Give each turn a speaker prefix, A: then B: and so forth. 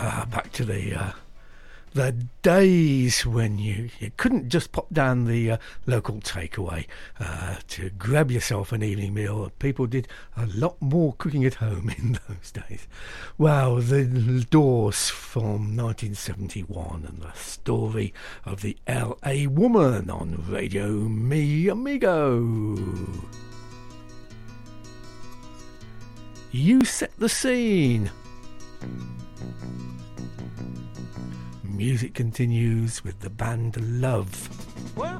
A: Back to the days when you couldn't just pop down the local takeaway to grab yourself an evening meal. People did a lot more cooking at home in those days. Wow, the Doors from 1971 and the story of the L.A. Woman on Radio Mi Amigo. You set the scene. Music continues with the band Love.
B: Well,